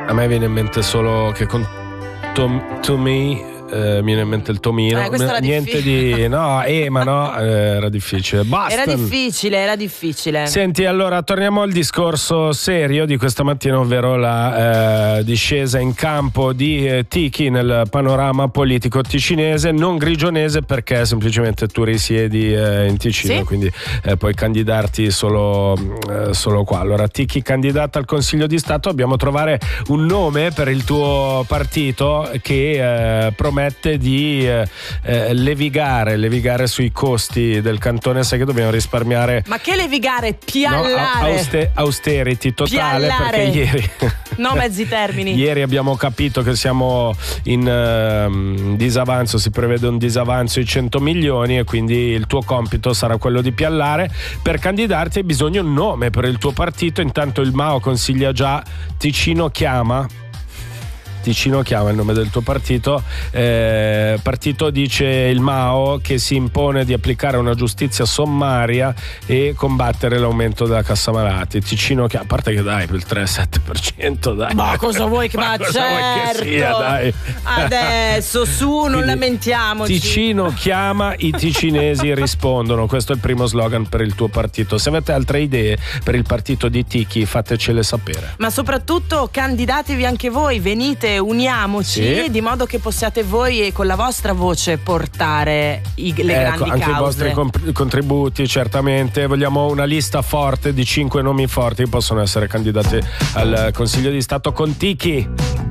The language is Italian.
A me viene in mente solo che con To Me mi viene in mente il Tomino. Niente di ma no, era difficile. Basta. Era difficile. Senti, allora torniamo al discorso serio di questa mattina, ovvero la discesa in campo di Tiki nel panorama politico ticinese, non grigionese, perché semplicemente tu risiedi in Ticino, sì? Quindi puoi candidarti solo qua. Allora, Tiki candidata al Consiglio di Stato, dobbiamo trovare un nome per il tuo partito che promette di levigare sui costi del cantone. Sai che dobbiamo risparmiare. Ma che levigare? Piallare. Austerity totale. Piallare. Perché ieri no mezzi termini. Ieri abbiamo capito che siamo in disavanzo, si prevede un disavanzo di 100 milioni e quindi il tuo compito sarà quello di piallare. Per candidarti hai bisogno di un nome per il tuo partito. Intanto il Mao consiglia già Ticino Chiama il nome del tuo partito. Partito, dice il Mao, che si impone di applicare una giustizia sommaria e combattere l'aumento della cassa malati. Ticino Chiama, a parte che dai, per il 3-7%, dai. Ma cosa vuoi che vuoi che sia, dai. Adesso non lamentiamoci. Ticino chiama, i ticinesi rispondono. Questo è il primo slogan per il tuo partito. Se avete altre idee per il partito di Tiki, fatecele sapere. Ma soprattutto candidatevi anche voi, venite, uniamoci, sì, di modo che possiate voi con la vostra voce portare le grandi anche cause. I vostri contributi, certamente. Vogliamo una lista forte di 5 nomi forti che possono essere candidati al Consiglio di Stato con Tiki.